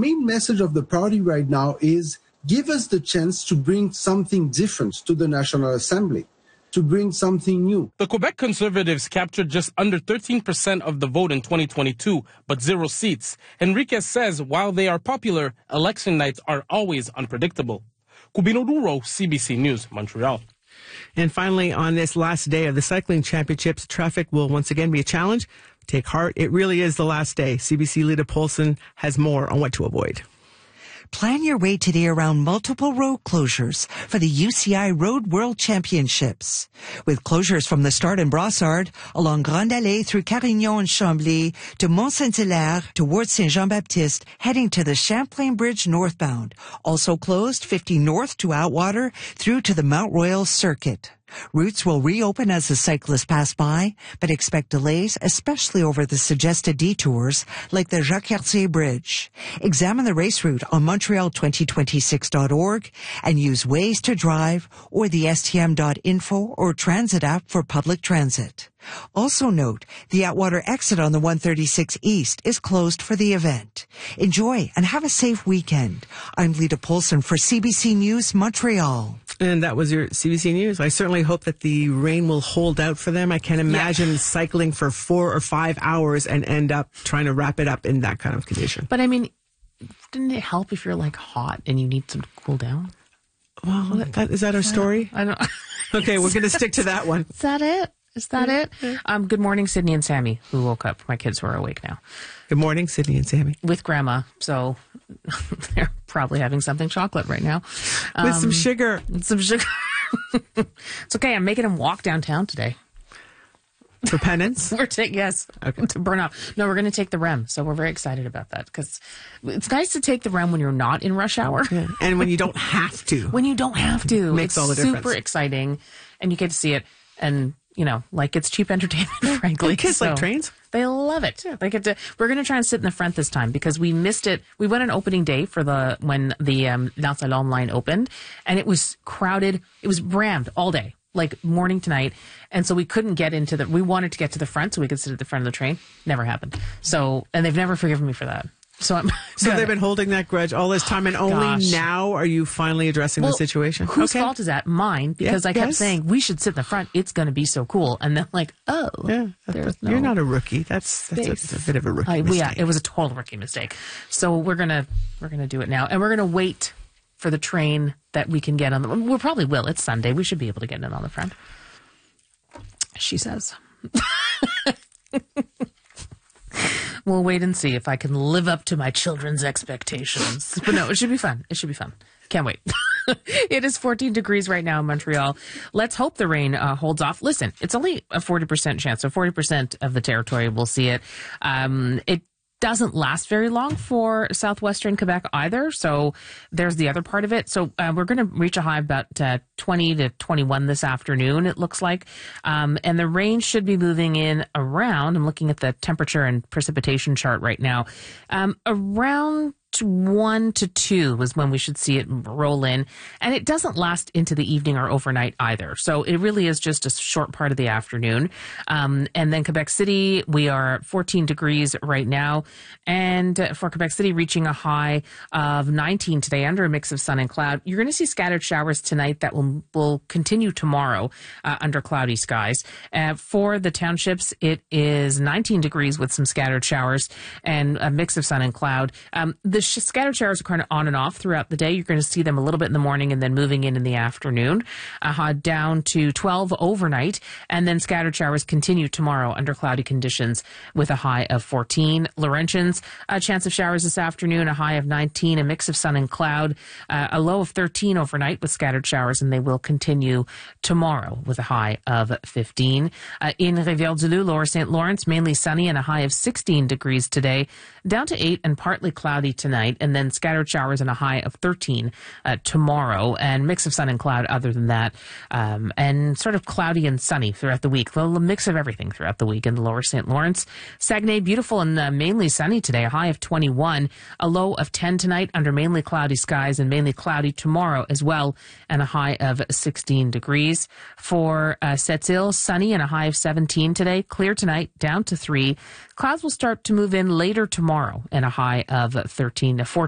main message of the party right now is give us the chance to bring something different to the National Assembly, to bring something new. The Quebec Conservatives captured just under 13% of the vote in 2022, but 0 seats. Henriquez says while they are popular, election nights are always unpredictable. Cubino Duro, CBC News, Montreal. And finally, on this last day of the cycling championships, traffic will once again be a challenge. Take heart. It really is the last day. CBC Lita Polson has more on what to avoid. Plan your way today around multiple road closures for the UCI Road World Championships. With closures from the start in Brossard, along Grande Allée through Carignan and Chambly, to Mont-Saint-Hilaire, towards Saint-Jean-Baptiste, heading to the Champlain Bridge northbound. Also closed, 50 north to Outwater, through to the Mount Royal Circuit. Routes will reopen as the cyclists pass by, but expect delays, especially over the suggested detours, like the Jacques-Cartier Bridge. Examine the race route on Montreal2026.org and use Waze to Drive or the stm.info or Transit app for public transit. Also note, the Atwater exit on the 136 East is closed for the event. Enjoy and have a safe weekend. I'm Lita Polson for CBC News, Montreal. And that was your CBC News. I certainly hope that the rain will hold out for them. I can't imagine cycling for 4 or 5 hours and end up trying to wrap it up in that kind of condition. But I mean, didn't it help if you're like hot and you need some to cool down? Well, is that our story? I don't. Okay, we're going to stick to that one. Is that it? Is that it? Good morning, Sydney and Sammy, who woke up. My kids who are awake now. Good morning, Sydney and Sammy. With Grandma, so they're probably having something chocolate right now. With some sugar. Some sugar. It's okay. I'm making them walk downtown today. For penance? Okay. To burn off. No, we're going to take the REM, so we're very excited about that because it's nice to take the REM when you're not in rush hour. Yeah. And when you don't have to. When you don't have to. Makes all the difference. It's super exciting, and you get to see it, and you know, like it's cheap entertainment, frankly. Kids like trains. They love it. Yeah. They get to. We're going to try and sit in the front this time because we missed it. We went on opening day for when the La Salon line opened, and it was crowded. It was rammed all day, like morning to night, and so we couldn't get into the. We wanted to get to the front so we could sit at the front of the train. Never happened. So, and they've never forgiven me for that. So they've been holding that grudge all this time, and only now are you finally addressing the situation? Whose fault is that? Mine, because I kept saying we should sit in the front. It's going to be so cool, and then like, you're not a rookie. That's a bit of a rookie mistake. Yeah, it was a total rookie mistake. So we're gonna do it now, and we're gonna wait for the train that we can get on. We probably will. It's Sunday. We should be able to get in on the front. She says. We'll wait and see if I can live up to my children's expectations. But no, it should be fun. It should be fun. Can't wait. It is 14 degrees right now in Montreal. Let's hope the rain holds off. Listen, it's only a 40% chance, so 40% of the territory will see it. It doesn't last very long for southwestern Quebec either, so there's the other part of it. So we're going to reach a high of about 20 to 21 this afternoon, it looks like. And the rain should be moving in around, I'm looking at the temperature and precipitation chart right now, around 1 to 2 was when we should see it roll in. And it doesn't last into the evening or overnight either. So it really is just a short part of the afternoon. And then Quebec City, we are at 14 degrees right now. And for Quebec City, reaching a high of 19 today under a mix of sun and cloud. You're going to see scattered showers tonight that will continue tomorrow under cloudy skies. For the townships, it is 19 degrees with some scattered showers and a mix of sun and cloud. The scattered showers are kind of on and off throughout the day. You're going to see them a little bit in the morning and then moving in the afternoon, down to 12 overnight. And then scattered showers continue tomorrow under cloudy conditions with a high of 14. Laurentians, a chance of showers this afternoon, a high of 19, a mix of sun and cloud, a low of 13 overnight with scattered showers, and they will continue tomorrow with a high of 15. In Rivière-du-Loup, Lower St. Lawrence, mainly sunny and a high of 16 degrees today, down to 8 and partly cloudy tonight, and then scattered showers and a high of 13 tomorrow, and mix of sun and cloud other than that, and sort of cloudy and sunny throughout the week. Well, a mix of everything throughout the week in the Lower St. Lawrence. Saguenay, beautiful and mainly sunny today, a high of 21, a low of 10 tonight under mainly cloudy skies and mainly cloudy tomorrow as well, and a high of 16 degrees. For Sept-Îles, sunny and a high of 17 today, clear tonight, down to 3. Clouds will start to move in later tomorrow and a high of 13 to 14.